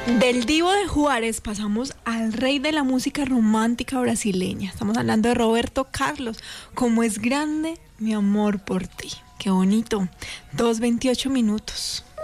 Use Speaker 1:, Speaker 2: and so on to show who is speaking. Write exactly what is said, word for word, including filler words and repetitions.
Speaker 1: Del divo de Juárez pasamos al rey de la música romántica brasileña. Estamos hablando de Roberto Carlos. Cómo es grande mi amor por ti. Qué bonito. dos veintiocho minutos.